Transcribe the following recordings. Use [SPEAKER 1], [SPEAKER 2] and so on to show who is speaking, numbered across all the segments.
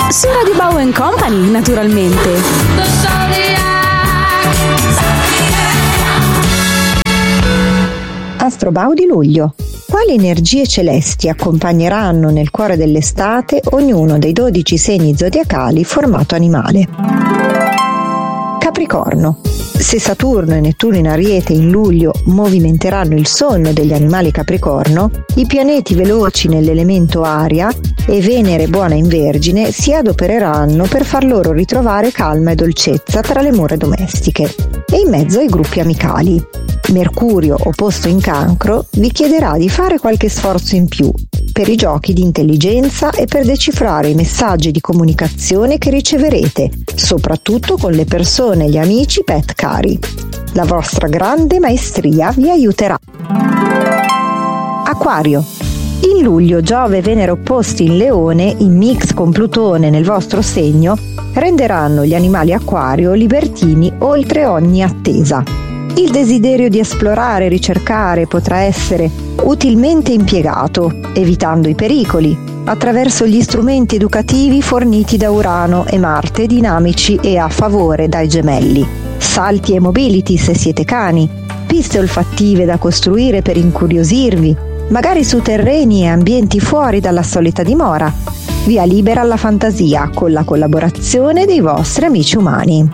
[SPEAKER 1] Su Radio Bau Company, naturalmente.
[SPEAKER 2] Astrobau di luglio. Quali energie celesti accompagneranno nel cuore dell'estate ognuno dei 12 segni zodiacali formato animale? Capricorno. Se Saturno e Nettuno in Ariete in luglio movimenteranno il sonno degli animali Capricorno, i pianeti veloci nell'elemento aria e Venere buona in Vergine si adopereranno per far loro ritrovare calma e dolcezza tra le mura domestiche e in mezzo ai gruppi amicali. Mercurio, opposto in Cancro, vi chiederà di fare qualche sforzo in più per i giochi di intelligenza e per decifrare i messaggi di comunicazione che riceverete, soprattutto con le persone e gli amici pet cari. La vostra grande maestria vi aiuterà. Acquario. In luglio Giove e Venere opposti in Leone, in mix con Plutone nel vostro segno, renderanno gli animali acquario libertini oltre ogni attesa. Il desiderio di esplorare e ricercare potrà essere utilmente impiegato, evitando i pericoli, attraverso gli strumenti educativi forniti da Urano e Marte, dinamici e a favore dai gemelli. Salti e mobility se siete cani, piste olfattive da costruire per incuriosirvi, magari su terreni e ambienti fuori dalla solita dimora. Via libera alla fantasia con la collaborazione dei vostri amici umani.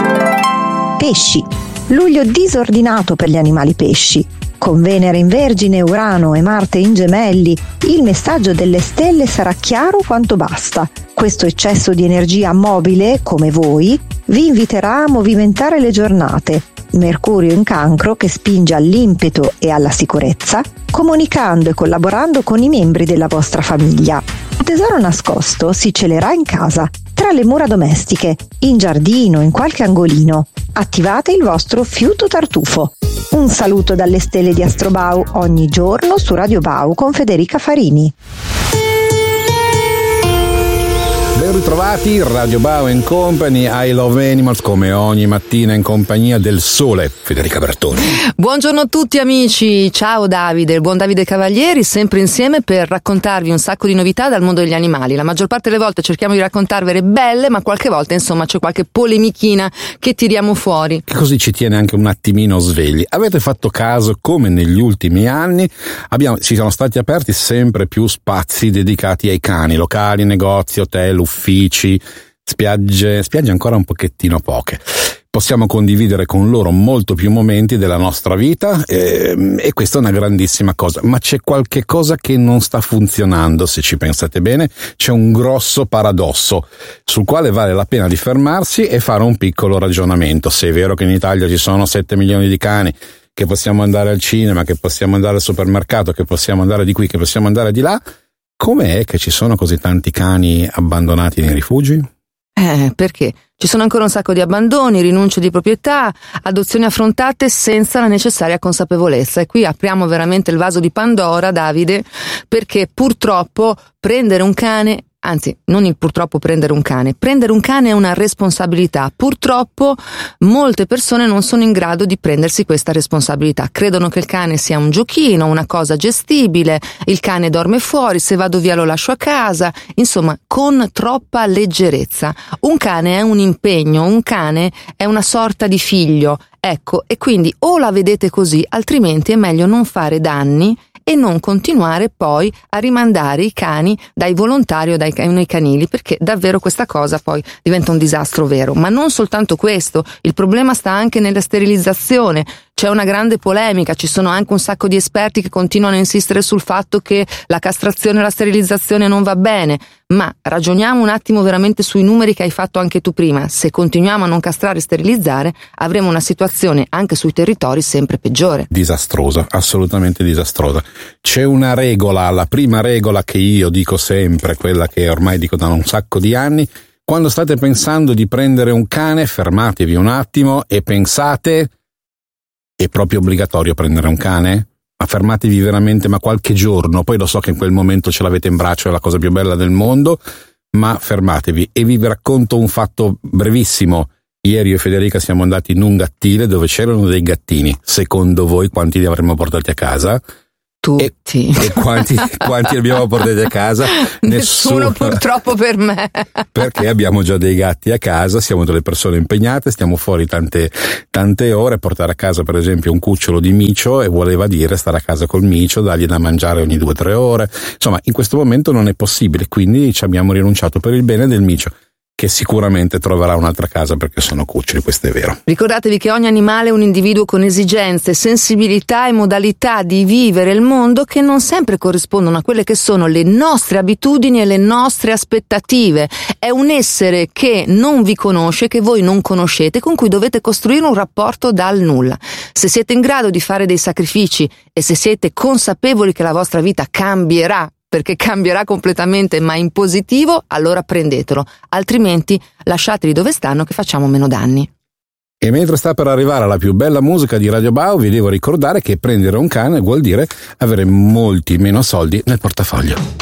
[SPEAKER 2] Pesci. Luglio disordinato per gli animali pesci. Con Venere in Vergine, Urano e Marte in Gemelli, il messaggio delle stelle sarà chiaro quanto basta. Questo eccesso di energia mobile, come voi, vi inviterà a movimentare le giornate. Mercurio in Cancro che spinge all'impeto e alla sicurezza, comunicando e collaborando con i membri della vostra famiglia. Il tesoro nascosto si celerà in casa, tra le mura domestiche, in giardino, in qualche angolino. Attivate il vostro fiuto tartufo. Un saluto dalle stelle di Astrobau ogni giorno su Radio Bau con Federica Farini.
[SPEAKER 3] Ben ritrovati, Radio Bau Company, I Love Animals, come ogni mattina in compagnia del sole, Federica Bertoni.
[SPEAKER 4] Buongiorno a tutti amici, ciao Davide, il buon Davide Cavalieri, sempre insieme per raccontarvi un sacco di novità dal mondo degli animali. La maggior parte delle volte cerchiamo di raccontarvele belle, ma qualche volta insomma c'è qualche polemichina che tiriamo fuori.
[SPEAKER 3] E così ci tiene anche un attimino svegli. Avete fatto caso come negli ultimi anni ci sono stati aperti sempre più spazi dedicati ai cani, locali, negozi, hotel, uffici, spiagge ancora un pochettino poche. Possiamo condividere con loro molto più momenti della nostra vita e questa è una grandissima cosa, ma c'è qualche cosa che non sta funzionando, se ci pensate bene. C'è un grosso paradosso sul quale vale la pena di fermarsi e fare un piccolo ragionamento. Se è vero che in Italia ci sono 7 milioni di cani, che possiamo andare al cinema, che possiamo andare al supermercato, che possiamo andare di qui, che possiamo andare di là, come è che ci sono così tanti cani abbandonati nei rifugi?
[SPEAKER 4] Perché? Ci sono ancora un sacco di abbandoni, rinunce di proprietà, adozioni affrontate senza la necessaria consapevolezza. E qui apriamo veramente il vaso di Pandora, Davide, perché purtroppo prendere un cane, anzi, non il purtroppo prendere un cane è una responsabilità. Purtroppo molte persone non sono in grado di prendersi questa responsabilità. Credono che il cane sia un giochino, una cosa gestibile, il cane dorme fuori, se vado via lo lascio a casa, insomma, con troppa leggerezza. Un cane è un impegno, un cane è una sorta di figlio, ecco, e quindi o la vedete così, altrimenti è meglio non fare danni e non continuare poi a rimandare i cani dai volontari o nei canili, perché davvero questa cosa poi diventa un disastro vero. Ma non soltanto questo, il problema sta anche nella sterilizzazione. C'è una grande polemica, ci sono anche un sacco di esperti che continuano a insistere sul fatto che la castrazione e la sterilizzazione non va bene, ma ragioniamo un attimo veramente sui numeri che hai fatto anche tu prima. Se continuiamo a non castrare e sterilizzare, avremo una situazione anche sui territori sempre peggiore.
[SPEAKER 3] Disastrosa, assolutamente disastrosa. C'è una regola, la prima regola che io dico sempre, quella che ormai dico da un sacco di anni: quando state pensando di prendere un cane, fermatevi un attimo e pensate: è proprio obbligatorio prendere un cane? Ma fermatevi veramente, ma qualche giorno, poi lo so che in quel momento ce l'avete in braccio, è la cosa più bella del mondo, ma fermatevi. E vi racconto un fatto brevissimo. Ieri io e Federica siamo andati in un gattile dove c'erano dei gattini. Secondo voi quanti li avremmo portati a casa?
[SPEAKER 4] Tutti.
[SPEAKER 3] E quanti abbiamo portati a casa?
[SPEAKER 4] Nessuno purtroppo per me.
[SPEAKER 3] Perché abbiamo già dei gatti a casa, siamo delle persone impegnate, stiamo fuori tante ore. Portare a casa per esempio un cucciolo di micio e voleva dire stare a casa col micio, dargli da mangiare ogni 2 o 3 ore. Insomma, in questo momento non è possibile, quindi ci abbiamo rinunciato per il bene del micio, che sicuramente troverà un'altra casa perché sono cuccioli, questo è vero.
[SPEAKER 4] Ricordatevi che ogni animale è un individuo con esigenze, sensibilità e modalità di vivere il mondo che non sempre corrispondono a quelle che sono le nostre abitudini e le nostre aspettative. È un essere che non vi conosce, che voi non conoscete, con cui dovete costruire un rapporto dal nulla. Se siete in grado di fare dei sacrifici e se siete consapevoli che la vostra vita cambierà, perché cambierà completamente ma in positivo, allora prendetelo, altrimenti lasciateli dove stanno che facciamo meno danni.
[SPEAKER 3] E mentre sta per arrivare la più bella musica di Radio Bao, vi devo ricordare che prendere un cane vuol dire avere molti meno soldi nel portafoglio.